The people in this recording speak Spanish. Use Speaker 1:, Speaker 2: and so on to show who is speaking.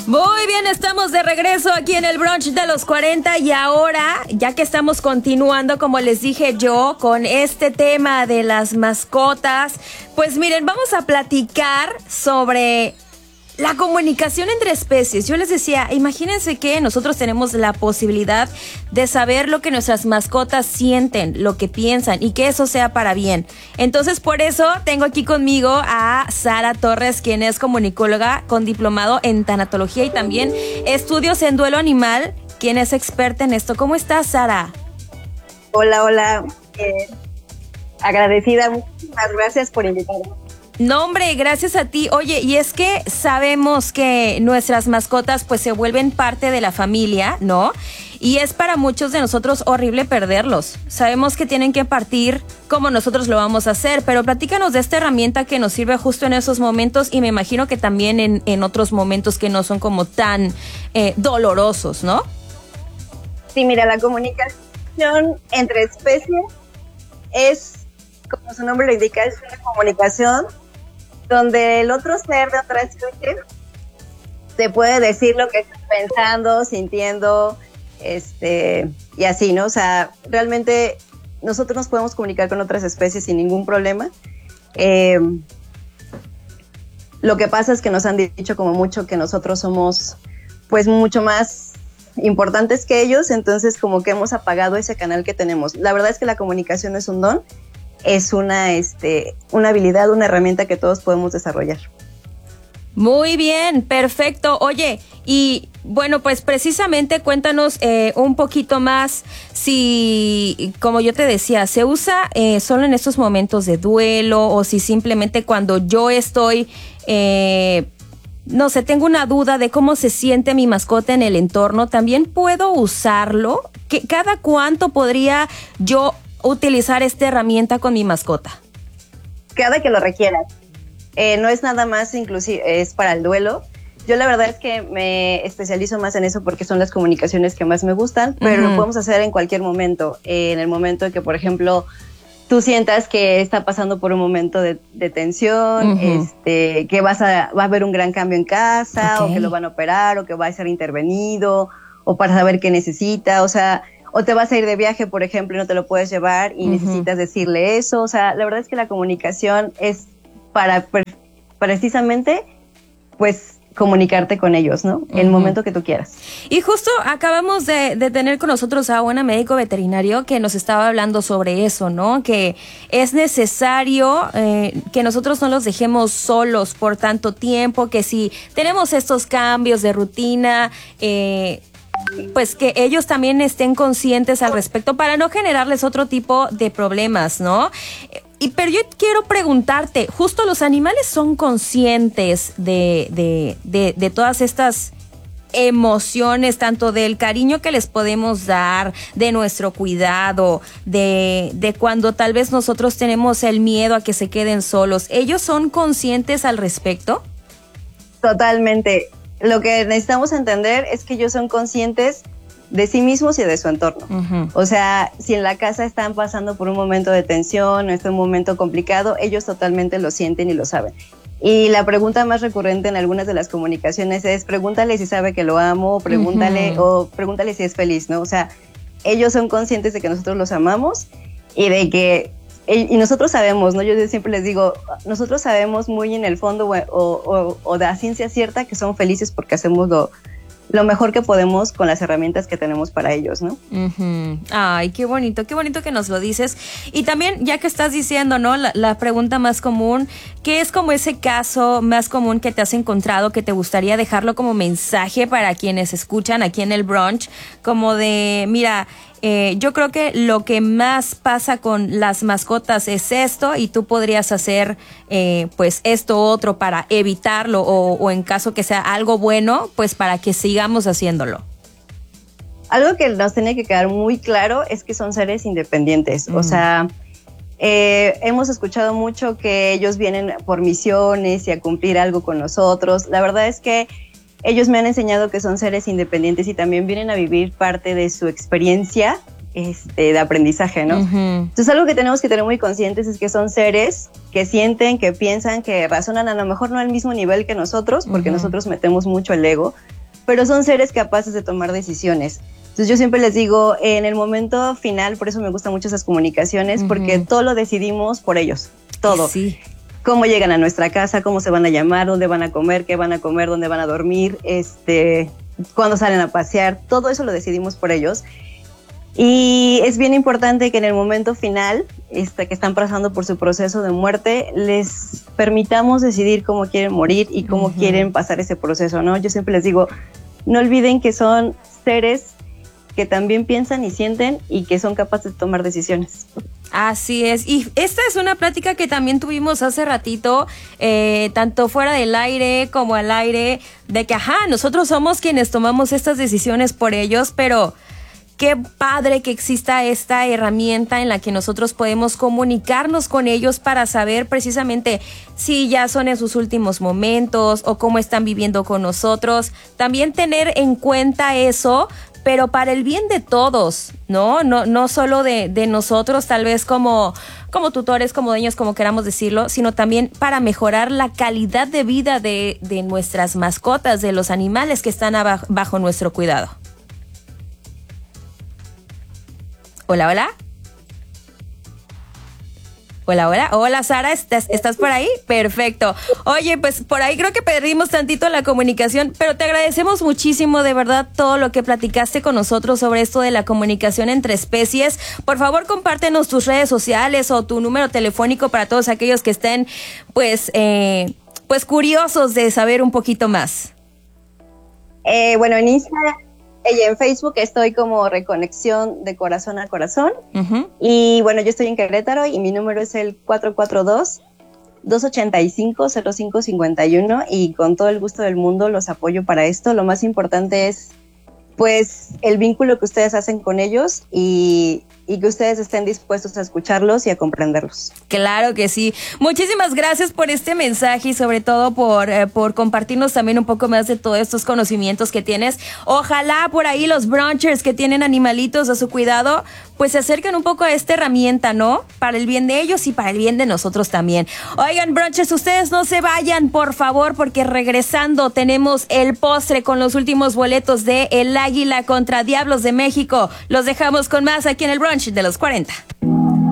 Speaker 1: Muy bien, estamos de regreso aquí en el brunch de los 40 y ahora, ya que estamos continuando, como les dije yo, con este tema de las mascotas, pues miren, vamos a platicar sobre la comunicación entre especies. Yo les decía, imagínense que nosotros tenemos la posibilidad de saber lo que nuestras mascotas sienten, lo que piensan y que eso sea para bien. Entonces, por eso tengo aquí conmigo a Sara Torres, quien es comunicóloga con diplomado en tanatología y también estudios en duelo animal, quien es experta en esto. ¿Cómo estás, Sara?
Speaker 2: Hola. Agradecida, muchísimas gracias por invitarme.
Speaker 1: No, hombre, gracias a ti. Oye, y es que sabemos que nuestras mascotas pues se vuelven parte de la familia, ¿no? Y es para muchos de nosotros horrible perderlos. Sabemos que tienen que partir como nosotros lo vamos a hacer, pero platícanos de esta herramienta que nos sirve justo en esos momentos y me imagino que también en otros momentos que no son como tan dolorosos, ¿no?
Speaker 2: Sí, mira, la comunicación entre especies es, como su nombre lo indica, es una comunicación donde el otro ser de otra especie te puede decir lo que estás pensando, sintiendo, y así, ¿no? O sea, realmente nosotros nos podemos comunicar con otras especies sin ningún problema. Lo que pasa es que nos han dicho como mucho que nosotros somos pues mucho más importantes que ellos, entonces como que hemos apagado ese canal que tenemos. La verdad es que la comunicación es un don, es una habilidad, una herramienta que todos podemos desarrollar.
Speaker 1: Muy bien, perfecto. Oye, y bueno, pues precisamente cuéntanos un poquito más si, como yo te decía, ¿se usa solo en estos momentos de duelo o si simplemente cuando yo estoy, no sé, tengo una duda de cómo se siente mi mascota en el entorno, también puedo usarlo? ¿Cada cuánto podría yo utilizar esta herramienta con mi mascota?
Speaker 2: Cada que lo requieras. No es nada más, inclusive es para el duelo. Yo la verdad es que me especializo más en eso porque son las comunicaciones que más me gustan, pero lo podemos hacer en cualquier momento. En el momento en que, por ejemplo, tú sientas que está pasando por un momento de tensión, que va a haber un gran cambio en casa, o que lo van a operar, o que va a ser intervenido, o para saber qué necesita, o sea, o te vas a ir de viaje, por ejemplo, y no te lo puedes llevar y necesitas decirle eso. O sea, la verdad es que la comunicación es para precisamente, pues, comunicarte con ellos, ¿no? El momento que tú quieras.
Speaker 1: Y justo acabamos de tener con nosotros a un médico veterinario que nos estaba hablando sobre eso, ¿no? Que es necesario que nosotros no los dejemos solos por tanto tiempo, que si tenemos estos cambios de rutina, pues que ellos también estén conscientes al respecto para no generarles otro tipo de problemas, ¿no? Pero yo quiero preguntarte, justo los animales son conscientes de todas estas emociones, tanto del cariño que les podemos dar, de nuestro cuidado, de cuando tal vez nosotros tenemos el miedo a que se queden solos. ¿Ellos son conscientes al respecto?
Speaker 2: Totalmente. Lo que necesitamos entender es que ellos son conscientes de sí mismos y de su entorno. O sea, si en la casa están pasando por un momento de tensión o es un momento complicado, ellos totalmente lo sienten y lo saben. Y la pregunta más recurrente en algunas de las comunicaciones es: pregúntale si sabe que lo amo, pregúntale si es feliz, ¿no? O sea, ellos son conscientes de que nosotros los amamos y de que y nosotros sabemos, ¿no? Yo siempre les digo, nosotros sabemos muy en el fondo o de a ciencia cierta que son felices porque hacemos lo mejor que podemos con las herramientas que tenemos para ellos, ¿no?
Speaker 1: Ay, qué bonito que nos lo dices. Y también, ya que estás diciendo, ¿no? La pregunta más común, ¿qué es como ese caso más común que te has encontrado que te gustaría dejarlo como mensaje para quienes escuchan aquí en el brunch? Como de, mira, yo creo que lo que más pasa con las mascotas es esto y tú podrías hacer pues esto otro para evitarlo o en caso que sea algo bueno, pues para que sigamos haciéndolo.
Speaker 2: Algo que nos tiene que quedar muy claro es que son seres independientes. O sea, hemos escuchado mucho que ellos vienen por misiones y a cumplir algo con nosotros. La verdad es que ellos me han enseñado que son seres independientes y también vienen a vivir parte de su experiencia de aprendizaje, ¿no? Entonces, algo que tenemos que tener muy conscientes es que son seres que sienten, que piensan, que razonan a lo mejor no al mismo nivel que nosotros, porque nosotros metemos mucho el ego, pero son seres capaces de tomar decisiones. Entonces yo siempre les digo, en el momento final, por eso me gustan mucho esas comunicaciones, porque todo lo decidimos por ellos, todo.
Speaker 1: Sí.
Speaker 2: Cómo llegan a nuestra casa, cómo se van a llamar, dónde van a comer, qué van a comer, dónde van a dormir, cuándo salen a pasear, todo eso lo decidimos por ellos. Y es bien importante que en el momento final, que están pasando por su proceso de muerte, les permitamos decidir cómo quieren morir y cómo quieren pasar ese proceso, ¿no? Yo siempre les digo, no olviden que son seres que también piensan y sienten y que son capaces de tomar decisiones.
Speaker 1: Así es, y esta es una plática que también tuvimos hace ratito, tanto fuera del aire como al aire, de que nosotros somos quienes tomamos estas decisiones por ellos, pero qué padre que exista esta herramienta en la que nosotros podemos comunicarnos con ellos para saber precisamente si ya son en sus últimos momentos o cómo están viviendo con nosotros. También tener en cuenta eso, pero para el bien de todos, ¿no? No solo de nosotros, tal vez como tutores, como dueños, como queramos decirlo, sino también para mejorar la calidad de vida de nuestras mascotas, de los animales que están bajo nuestro cuidado. Hola, hola. Hola, Sara, ¿estás por ahí? Perfecto. Oye, pues por ahí creo que perdimos tantito la comunicación, pero te agradecemos muchísimo, de verdad, todo lo que platicaste con nosotros sobre esto de la comunicación entre especies. Por favor, compártenos tus redes sociales o tu número telefónico para todos aquellos que estén, pues curiosos de saber un poquito más.
Speaker 2: Bueno, en Instagram y en Facebook estoy como Reconexión de Corazón a Corazón. Y bueno, yo estoy en Querétaro y mi número es el 442-285-0551 y con todo el gusto del mundo los apoyo para esto. Lo más importante es pues el vínculo que ustedes hacen con ellos y que ustedes estén dispuestos a escucharlos y a comprenderlos.
Speaker 1: Claro que sí. Muchísimas gracias por este mensaje y sobre todo por compartirnos también un poco más de todos estos conocimientos que tienes. Ojalá por ahí los brunchers que tienen animalitos a su cuidado pues se acerquen un poco a esta herramienta, ¿no? Para el bien de ellos y para el bien de nosotros también. Oigan, brunchers, ustedes no se vayan, por favor, porque regresando tenemos el postre con los últimos boletos de El Águila contra Diablos de México. Los dejamos con más aquí en el brunch de los 40.